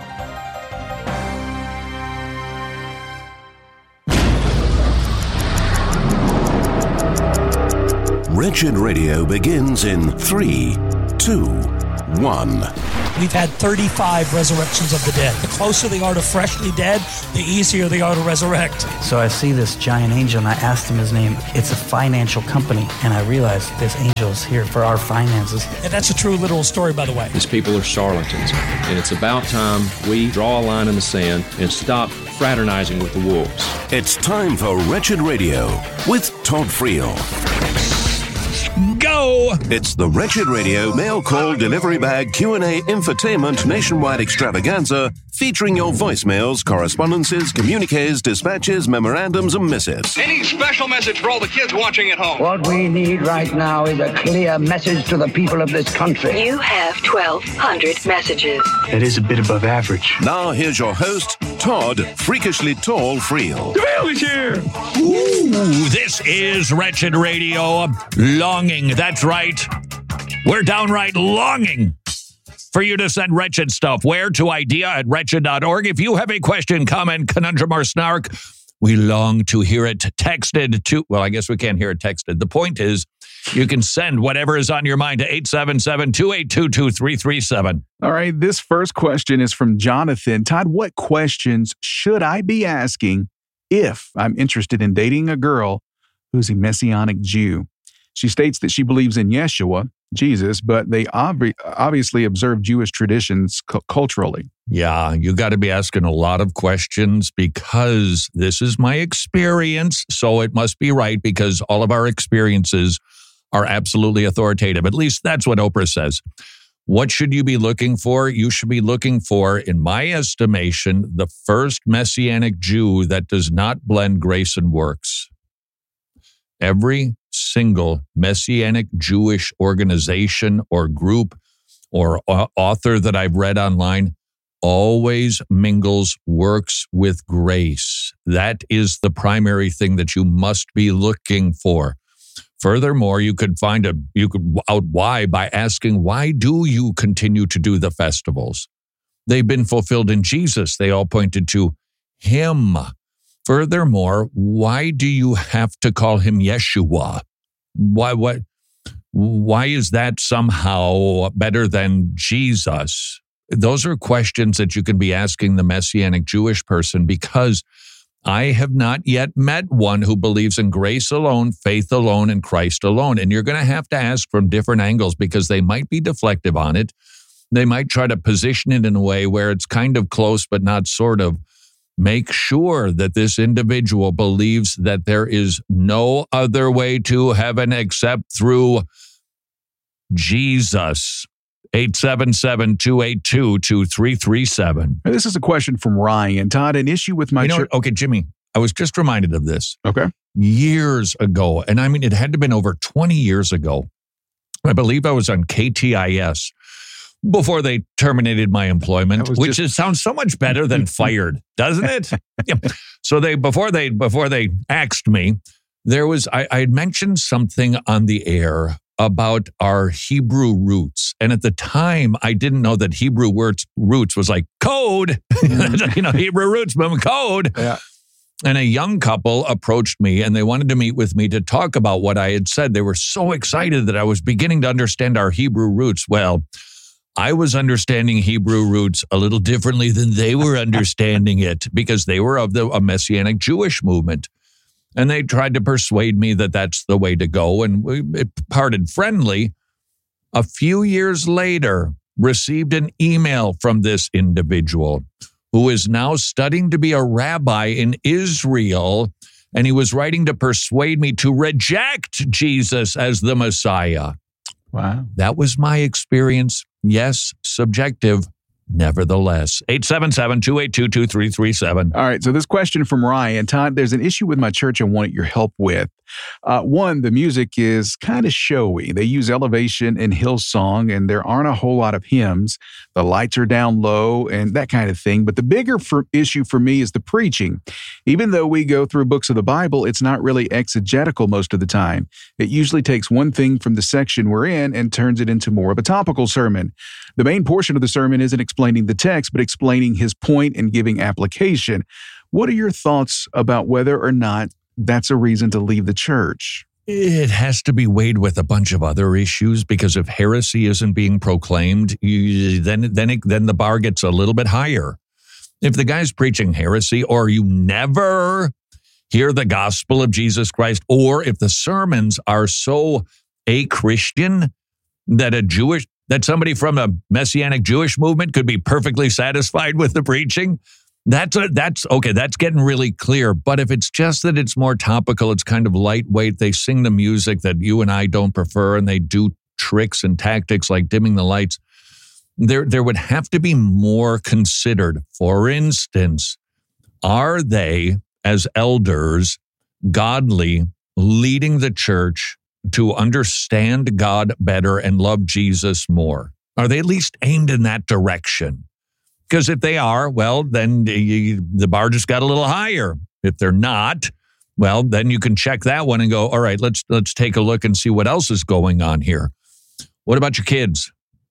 Wretched Radio begins in 3, 2, 1. We've had 35 resurrections of the dead. The closer they are to freshly dead, the easier they are to resurrect. So I see this giant angel, and I asked him his name. It's a financial company, and I realized this angel is here for our finances. And that's a true literal story, by the way. These people are charlatans, and it's about time we draw a line in the sand and stop fraternizing with the wolves. It's time for Wretched Radio with Todd Friel. Go! It's the Wretched Radio mail call delivery bag Q&A infotainment nationwide extravaganza featuring your voicemails, correspondences, communiques, dispatches, memorandums, and missives. Any special message for all the kids watching at home? What we need right now is a clear message to the people of this country. You have 1,200 messages. It is a bit above average. Now here's your host, Todd Freakishly Tall Friel. The mail is here! Ooh, this is Wretched Radio. Longing, that's right. We're downright longing for you to send wretched stuff. Where? To idea@wretched.org. If you have a question, comment, conundrum, or snark, we long to hear it texted to, well, I guess we can't hear it texted. The point is, you can send whatever is on your mind to 877-282-2337. All right, this first question is from Jonathan. Todd, what questions should I be asking if I'm interested in dating a girl who's a Messianic Jew? She states that she believes in Yeshua, Jesus, but they obviously observe Jewish traditions culturally. Yeah, you got to be asking a lot of questions because this is my experience, so it must be right because all of our experiences are absolutely authoritative. At least that's what Oprah says. What should you be looking for? You should be looking for, in my estimation, the first Messianic Jew that does not blend grace and works. Every single Messianic Jewish organization or group or author that I've read online always mingles works with grace. That is the primary thing that you must be looking for. Furthermore, you could out why by asking, why do you continue to do the festivals? They've been fulfilled in Jesus. They all pointed to him. Furthermore, why do you have to call him Yeshua? Why is that somehow better than Jesus? Those are questions that you can be asking the Messianic Jewish person because I have not yet met one who believes in grace alone, faith alone, and Christ alone. And you're going to have to ask from different angles because they might be deflective on it. They might try to position it in a way where it's kind of close but not sort of. Make sure that this individual believes that there is no other way to heaven except through Jesus. 877-282-2337. This is a question from Ryan. Todd, an issue with my church. Okay, Jimmy, I was just reminded of this. Okay. Years ago, and I mean, it had to have been over 20 years ago. I believe I was on KTIS before they terminated my employment, which sounds so much better than fired, doesn't it? Yeah. So before they axed me, I had mentioned something on the air about our Hebrew roots. And at the time, I didn't know that Hebrew roots was like code, Hebrew roots, code. Yeah. And a young couple approached me and they wanted to meet with me to talk about what I had said. They were so excited that I was beginning to understand our Hebrew roots. Well, I was understanding Hebrew roots a little differently than they were understanding it because they were of a Messianic Jewish movement. And they tried to persuade me that that's the way to go. And we parted friendly. A few years later, received an email from this individual who is now studying to be a rabbi in Israel. And he was writing to persuade me to reject Jesus as the Messiah. Wow. That was my experience. Yes, subjective. Nevertheless, 877-282-2337. All right, so this question from Ryan. Todd, there's an issue with my church I want your help with. One, the music is kind of showy. They use Elevation and Hillsong, and there aren't a whole lot of hymns. The lights are down low and that kind of thing. But the bigger issue for me is the preaching. Even though we go through books of the Bible, it's not really exegetical most of the time. It usually takes one thing from the section we're in and turns it into more of a topical sermon. The main portion of the sermon isn't explaining the text, but explaining his point and giving application. What are your thoughts about whether or not that's a reason to leave the church? It has to be weighed with a bunch of other issues, because if heresy isn't being proclaimed, then the bar gets a little bit higher. If the guy's preaching heresy, or you never hear the gospel of Jesus Christ, or if the sermons are so a-Christian that somebody from a Messianic Jewish movement could be perfectly satisfied with the preaching, that's okay. That's getting really clear. But if it's just that it's more topical, it's kind of lightweight, they sing the music that you and I don't prefer, and they do tricks and tactics like dimming the lights, there would have to be more considered. For instance, are they, as elders, godly, leading the church to understand God better and love Jesus more? Are they at least aimed in that direction? Because if they are, well, then the bar just got a little higher. If they're not, well, then you can check that one and go, all right, let's take a look and see what else is going on here. What about your kids?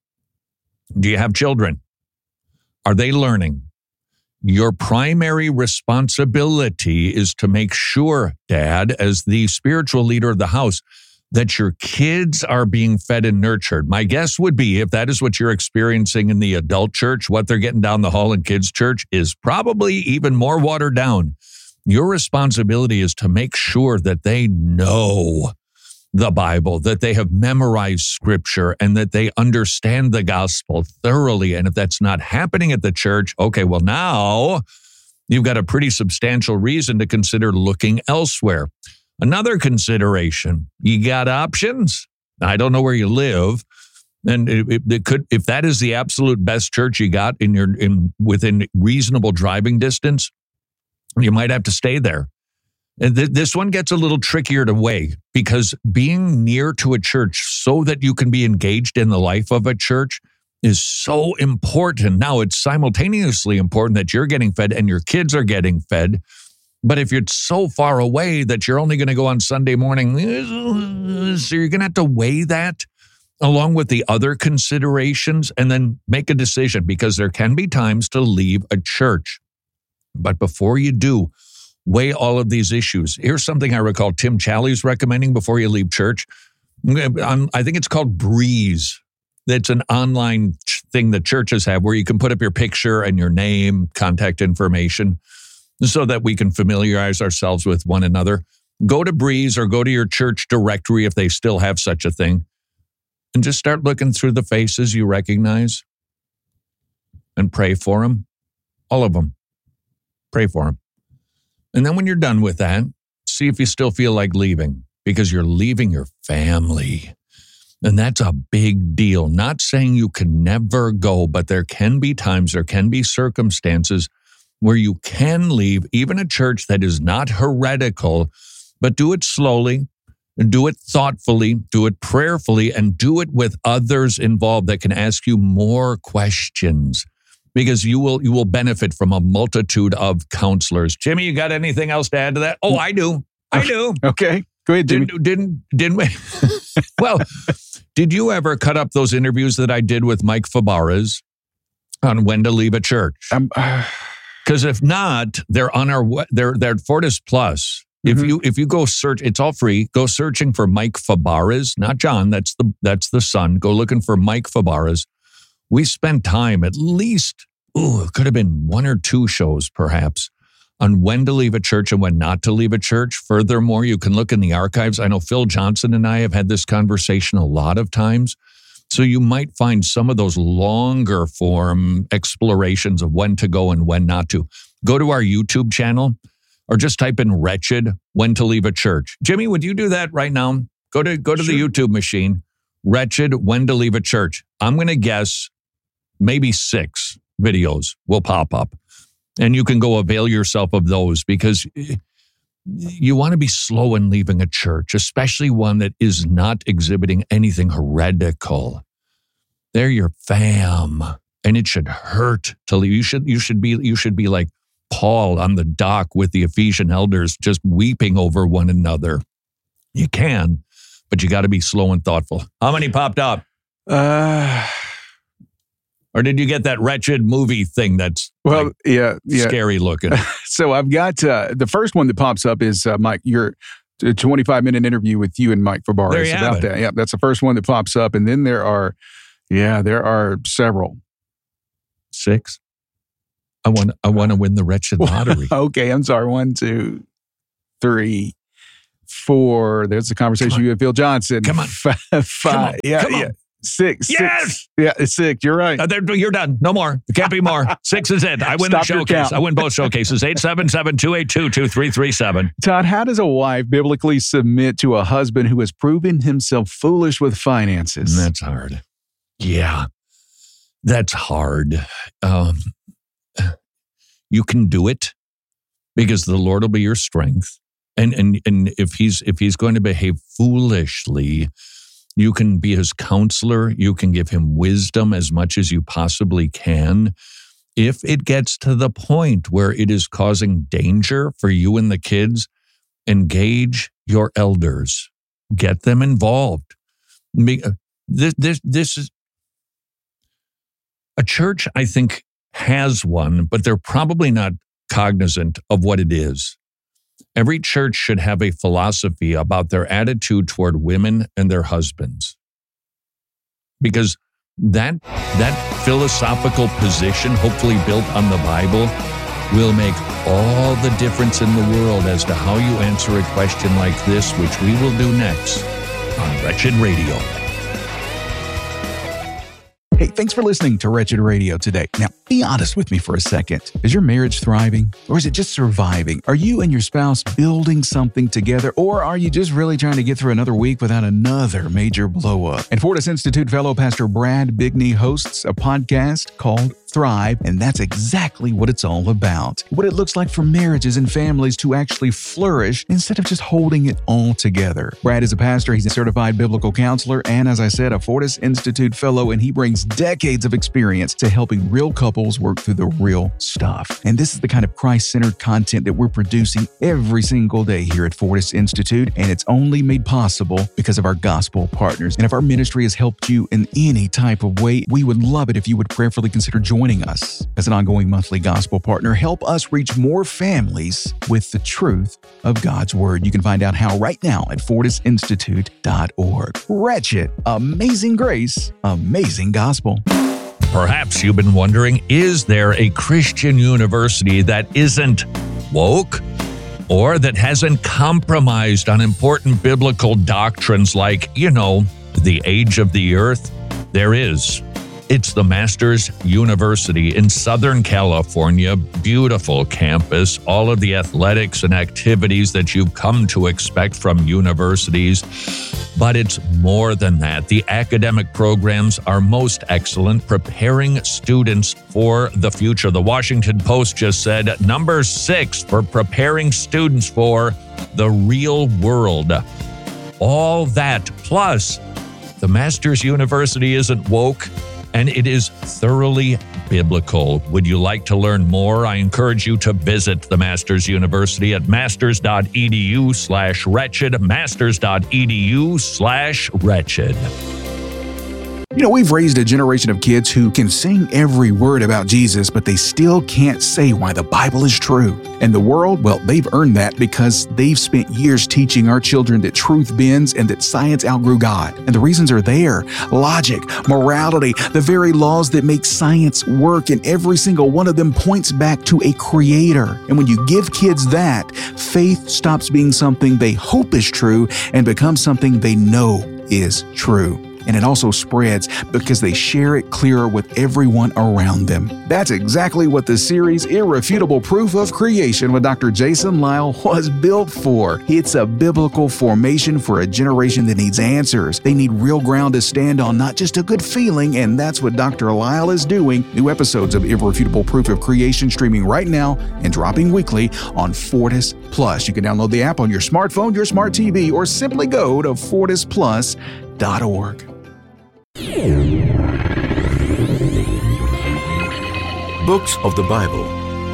Do you have children? Are they learning? Your primary responsibility is to make sure, Dad, as the spiritual leader of the house, that your kids are being fed and nurtured. My guess would be, if that is what you're experiencing in the adult church, what they're getting down the hall in kids' church is probably even more watered down. Your responsibility is to make sure that they know the Bible, that they have memorized Scripture, and that they understand the gospel thoroughly. And if that's not happening at the church, okay, well, now you've got a pretty substantial reason to consider looking elsewhere. Another consideration, you got options. I don't know where you live, and it could, if that is the absolute best church you got within reasonable driving distance, you might have to stay there. And this one gets a little trickier to weigh, because being near to a church so that you can be engaged in the life of a church is so important. Now, it's simultaneously important that you're getting fed and your kids are getting fed. But if you're so far away that you're only going to go on Sunday morning, so you're going to have to weigh that along with the other considerations and then make a decision, because there can be times to leave a church. But before you do, weigh all of these issues. Here's something I recall Tim Challies recommending before you leave church. I think it's called Breeze. It's an online thing that churches have where you can put up your picture and your name, contact information, so that we can familiarize ourselves with one another. Go to Breeze or go to your church directory if they still have such a thing, and just start looking through the faces you recognize and pray for them. All of them. Pray for them. And then when you're done with that, see if you still feel like leaving, because you're leaving your family. And that's a big deal. Not saying you can never go, but there can be times, there can be circumstances where you can leave even a church that is not heretical, but do it slowly, do it thoughtfully, do it prayerfully, and do it with others involved that can ask you more questions, because you will benefit from a multitude of counselors. Jimmy, you got anything else to add to that? Oh, I do. Okay. Go ahead, Jimmy. Didn't we? Well, did you ever cut up those interviews that I did with Mike Fabarez on when to leave a church? Because if not, they're on they're at Fortis Plus. Mm-hmm. If you go search, it's all free. Go searching for Mike Fabarez, not John. That's the son. Go looking for Mike Fabarez. We spent time, at least, it could have been 1 or 2 shows perhaps, on when to leave a church and when not to leave a church. Furthermore, you can look in the archives. I know Phil Johnson and I have had this conversation a lot of times. So you might find some of those longer form explorations of when to go and when not to. Go to our YouTube channel or just type in Wretched, when to leave a church. Jimmy, would you do that right now? Go to the YouTube machine, Wretched, when to leave a church. I'm going to guess maybe 6 videos will pop up. And you can go avail yourself of those, because you want to be slow in leaving a church, especially one that is not exhibiting anything heretical. They're your fam, and it should hurt to leave. You should be like Paul on the dock with the Ephesian elders, just weeping over one another. You can, but you got to be slow and thoughtful. How many popped up? Or did you get that wretched movie thing that's scary looking? So I've got the first one that pops up is Mike, your 25-minute interview with you and Mike Fabarez about that. Yeah, that's the first one that pops up. And then there are several. 6? I want to win the wretched lottery. Okay, I'm sorry. 1, 2, 3, 4. There's a conversation you and Phil Johnson. Come on. 5. Yeah. 6. Yes! Yeah, it's 6. You're right. You're done. No more. There can't be more. 6 is it. I win the showcase. I win both showcases. 877-282-2337. Todd, how does a wife biblically submit to a husband who has proven himself foolish with finances? That's hard. Yeah, that's hard. You can do it because the Lord will be your strength. And if he's going to behave foolishly, you can be his counselor. You can give him wisdom as much as you possibly can. If it gets to the point where it is causing danger for you and the kids, engage your elders. Get them involved. This is a church, I think, has one, but they're probably not cognizant of what it is. Every church should have a philosophy about their attitude toward women and their husbands. Because that philosophical position, hopefully built on the Bible, will make all the difference in the world as to how you answer a question like this, which we will do next on Wretched Radio. Hey, thanks for listening to Wretched Radio today. Now, be honest with me for a second. Is your marriage thriving, or is it just surviving? Are you and your spouse building something together, or are you just really trying to get through another week without another major blow-up? And Fortis Institute fellow Pastor Brad Bigney hosts a podcast called Thrive, and that's exactly what it's all about. What it looks like for marriages and families to actually flourish instead of just holding it all together. Brad is a pastor, he's a certified biblical counselor, and as I said, a Fortis Institute fellow, and he brings decades of experience to helping real couples work through the real stuff. And this is the kind of Christ-centered content that we're producing every single day here at Fortis Institute, and it's only made possible because of our gospel partners. And if our ministry has helped you in any type of way, we would love it if you would prayerfully consider joining us as an ongoing monthly gospel partner. Help us reach more families with the truth of God's Word. You can find out how right now at fortisinstitute.org. Wretched, amazing grace, amazing gospel. Perhaps you've been wondering, is there a Christian university that isn't woke or that hasn't compromised on important biblical doctrines like, the age of the earth? There is. It's the Masters University in Southern California. Beautiful campus, all of the athletics and activities that you've come to expect from universities. But it's more than that. The academic programs are most excellent, preparing students for the future. The Washington Post just said number 6 for preparing students for the real world. All that, plus the Masters University isn't woke, and it is thoroughly biblical. Would you like to learn more? I encourage you to visit the Masters University at masters.edu/wretched, masters.edu/wretched. We've raised a generation of kids who can sing every word about Jesus, but they still can't say why the Bible is true. And the world, well, they've earned that because they've spent years teaching our children that truth bends and that science outgrew God. And the reasons are there. Logic, morality, the very laws that make science work, and every single one of them points back to a creator. And when you give kids that, faith stops being something they hope is true and becomes something they know is true. and it also spreads because they share it clearer with everyone around them. That's exactly what the series Irrefutable Proof of Creation with Dr. Jason Lisle was built for. It's a biblical formation for a generation that needs answers. They need real ground to stand on, not just a good feeling, and that's what Dr. Lisle is doing. New episodes of Irrefutable Proof of Creation streaming right now and dropping weekly on Fortis Plus. You can download the app on your smartphone, your smart TV, or simply go to fortisplus.org. Books of the Bible.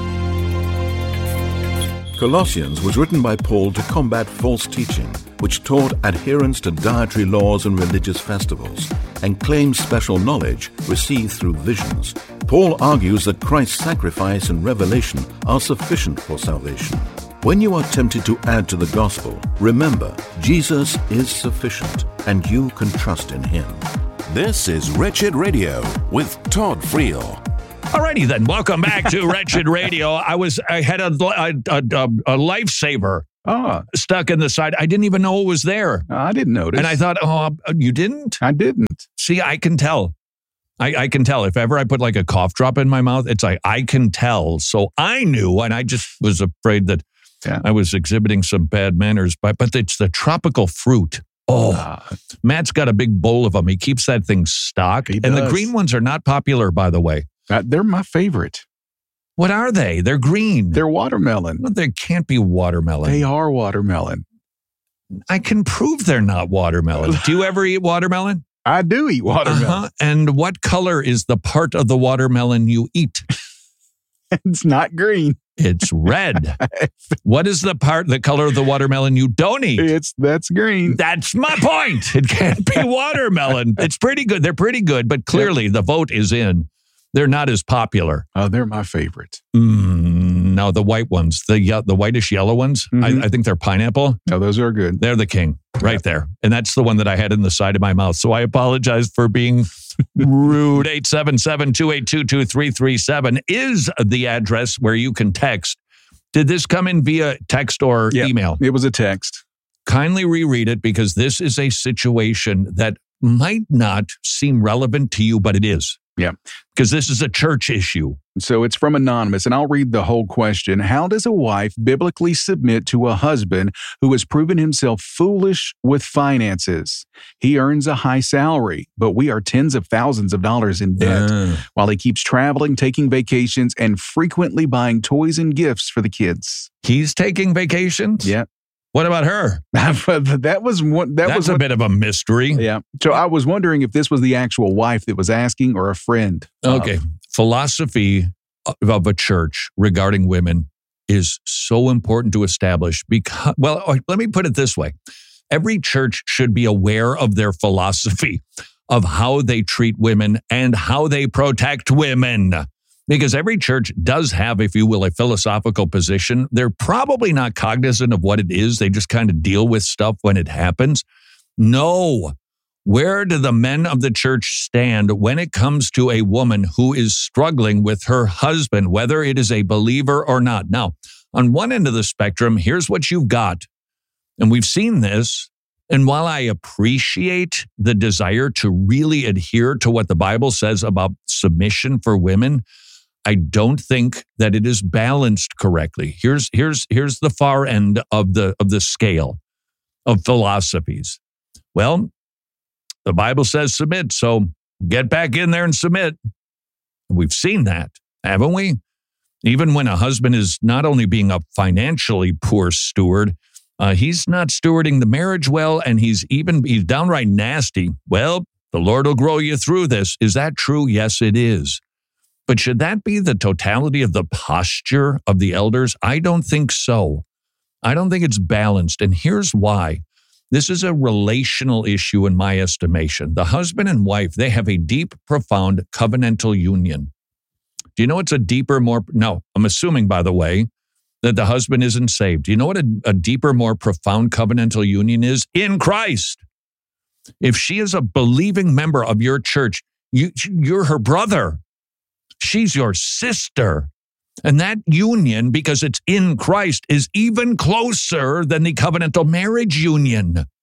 Colossians was written by Paul to combat false teaching, which taught adherence to dietary laws and religious festivals, and claimed special knowledge received through visions. Paul argues that Christ's sacrifice and revelation are sufficient for salvation. When you are tempted to add to the gospel, remember, Jesus is sufficient, and you can trust in Him. This is Wretched Radio with Todd Friel. Alrighty then, welcome back to Wretched Radio. I had a lifesaver stuck in the side. I didn't even know it was there. I didn't notice. And I thought, oh, you didn't? I didn't. See, I can tell. I can tell. If ever I put like a cough drop in my mouth, it's like, I can tell. So I knew, and I just was afraid that I was exhibiting some bad manners. But it's the tropical fruit. Oh, Matt's got a big bowl of them. He keeps that thing stocked. And the green ones are not popular, by the way. They're my favorite. What are they? They're green. They're watermelon. No, they can't be watermelon. They are watermelon. I can prove they're not watermelon. Do you ever eat watermelon? I do eat watermelon. And what color is the part of the watermelon you eat? It's not green. It's red. What is the color of the watermelon you don't eat? That's green. That's my point. It can't be watermelon. It's pretty good. They're pretty good, but clearly the vote is in. They're not as popular. Oh, they're my favorite. No, the white ones, the whitish yellow ones, I think they're pineapple. No, those are good. They're the king right there. And that's the one that I had in the side of my mouth. So I apologize for being rude. 877-282-2337 is the address where you can text. Did this come in via text or email? It was a text. Kindly reread it because this is a situation that might not seem relevant to you, but it is. Yeah. Because this is a church issue. So it's from Anonymous, and I'll read the whole question. How does a wife biblically submit to a husband who has proven himself foolish with finances? He earns a high salary, but we are tens of thousands of dollars in debt, while he keeps traveling, taking vacations, and frequently buying toys and gifts for the kids. He's taking vacations? Yeah. What about her? That's a bit of a mystery. Yeah. So I was wondering if this was the actual wife that was asking or a friend. Okay. Philosophy of a church regarding women is so important to establish because, well, let me put it this way. Every church should be aware of their philosophy of how they treat women and how they protect women. Because every church does have, if you will, a philosophical position. They're probably not cognizant of what it is. They just kind of deal with stuff when it happens. No. Where do the men of the church stand when it comes to a woman who is struggling with her husband, whether it is a believer or not? Now, on one end of the spectrum, here's what you've got. And we've seen this. And while I appreciate the desire to really adhere to what the Bible says about submission for women, I don't think that it is balanced correctly. Here's the far end of the scale of philosophies. Well, the Bible says submit, so get back in there and submit. We've seen that, haven't we? Even when a husband is not only being a financially poor steward, he's not stewarding the marriage well, and he's downright nasty. Well, the Lord will grow you through this. Is that true? Yes, it is. But should that be the totality of the posture of the elders? I don't think so. I don't think it's balanced. And here's why. This is a relational issue in my estimation. The husband and wife, they have a deep, profound covenantal union. Do you know it's a deeper, more... No, I'm assuming, by the way, that the husband isn't saved. Do you know what a deeper, more profound covenantal union is? In Christ. If she is a believing member of your church, you're her brother. She's your sister. And that union, because it's in Christ, is even closer than the covenantal marriage union.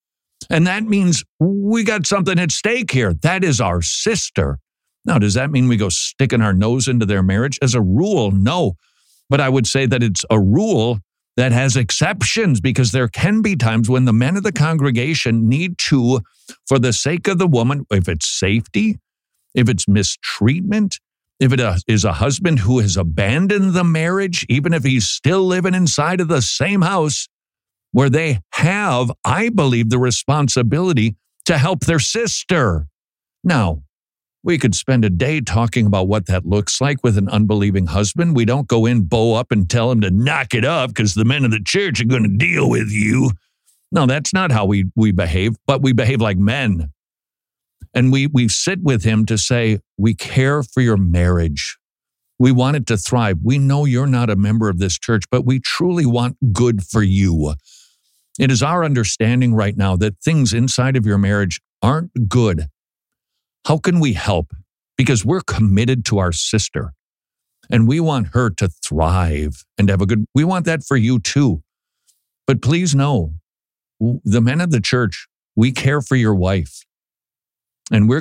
And that means we got something at stake here. That is our sister. Now, does that mean we go sticking our nose into their marriage? As a rule, no. But I would say that it's a rule that has exceptions, because there can be times when the men of the congregation need to, for the sake of the woman, if it's safety, if it's mistreatment, if it is a husband who has abandoned the marriage, even if he's still living inside of the same house, where they have, I believe, the responsibility to help their sister. Now, we could spend a day talking about what that looks like with an unbelieving husband. We don't go in, bow up, and tell him to knock it up because the men of the church are going to deal with you. No, that's not how we behave, but we behave like men. And we sit with him to say, we care for your marriage. We want it to thrive. We know you're not a member of this church, but we truly want good for you. It is our understanding right now that things inside of your marriage aren't good. How can we help? Because we're committed to our sister, and we want her to thrive and have a good, we want that for you too. But please know, the men of the church, we care for your wife, and we're